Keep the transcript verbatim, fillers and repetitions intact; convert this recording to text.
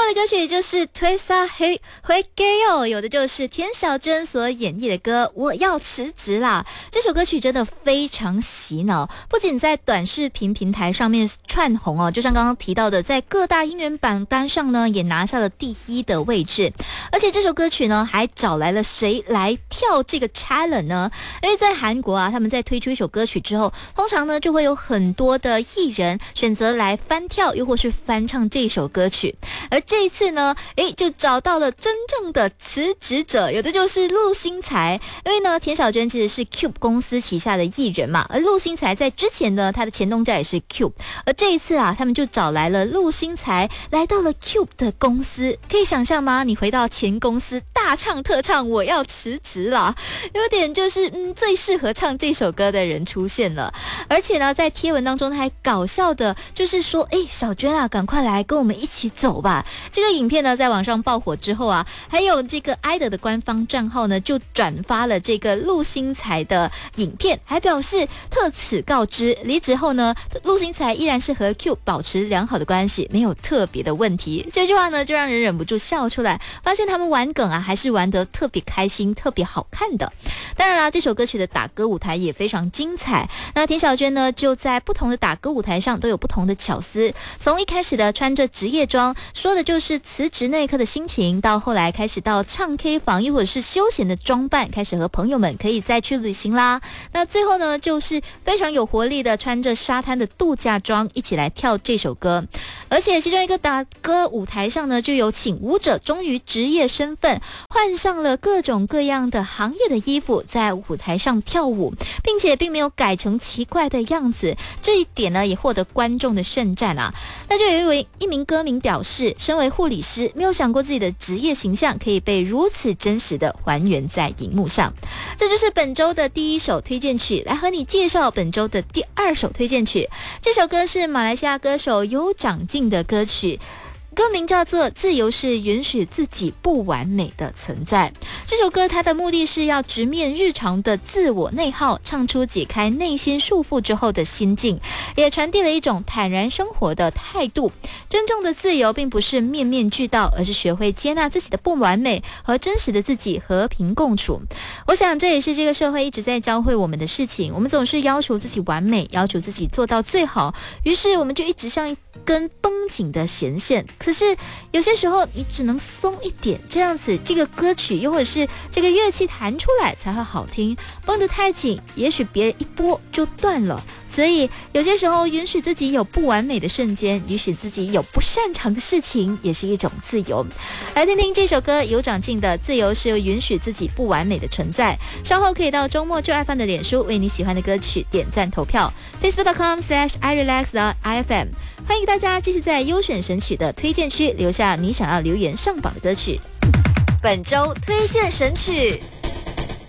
的歌曲就是 Twisa He Hui Geo， 有的就是田小娟所演绎的歌《我要辞职啦》。这首歌曲真的非常洗脑，不仅在短视频平台上面窜红哦，就像刚刚提到的，在各大音源榜单上呢也拿下了第一的位置。而且这首歌曲呢还找来了谁来跳这个 challenge 呢？因为在韩国啊，他们在推出一首歌曲之后，通常呢就会有很多的艺人选择来翻跳，又或是翻唱这首歌曲。而这一次呢，诶，就找到了真正的辞职者，有的就是陆星材。因为呢，田小娟其实是 Cube 公司旗下的艺人嘛，而陆星材在之前呢，他的前东家也是 Cube， 而这一次啊，他们就找来了陆星材，来到了 Cube 的公司。可以想象吗？你回到前公司大唱特唱，我要辞职了，有点就是嗯，最适合唱这首歌的人出现了。而且呢，在贴文当中，他还搞笑的，就是说，哎，小娟啊，赶快来跟我们一起走吧。这个影片呢在网上爆火之后啊，还有这个 I D A 的官方账号呢就转发了这个陆星材的影片，还表示特此告知，离职后呢，陆星材依然是和 Q 保持良好的关系，没有特别的问题。这句话呢就让人忍不住笑出来，发现他们玩梗啊还是玩得特别开心，特别好看的。当然啦，这首歌曲的打歌舞台也非常精彩。那田小娟呢就在不同的打歌舞台上都有不同的巧思，从一开始的穿着职业装，说的就是辞职那一刻的心情，到后来开始到唱 K 房又或者是休闲的装扮，开始和朋友们可以再去旅行啦。那最后呢就是非常有活力的穿着沙滩的度假装一起来跳这首歌。而且其中一个打歌舞台上呢就有请舞者忠于职业身份，换上了各种各样的行业的衣服，在舞台上跳舞，并且并没有改成奇怪的样子，这一点呢也获得观众的盛赞啊。那就有一位一名歌迷表示，身为护理师，没有想过自己的职业形象可以被如此真实的还原在荧幕上。这就是本周的第一首推荐曲，来和你介绍本周的第二首推荐曲。这首歌是马来西亚歌手有长进的歌曲，歌名叫做《自由是允许自己不完美的存在》。这首歌它的目的是要直面日常的自我内耗，唱出解开内心束缚之后的心境，也传递了一种坦然生活的态度。真正的自由并不是面面俱到，而是学会接纳自己的不完美，和真实的自己和平共处。我想这也是这个社会一直在教会我们的事情，我们总是要求自己完美，要求自己做到最好，于是我们就一直像一根绷紧的弦线。可是有些时候你只能松一点，这样子这个歌曲又或者是这个乐器弹出来才会好听。绷得太紧，也许别人一拨就断了。所以有些时候允许自己有不完美的瞬间，允许自己有不擅长的事情，也是一种自由。来听听这首歌有长进的《自由是允许自己不完美的存在》。稍后可以到周末就爱放的脸书为你喜欢的歌曲点赞投票 facebook dot com slash i relax dot i f m。 欢迎大家继续在优选神曲的推荐区留下你想要留言上榜的歌曲。本周推荐神曲。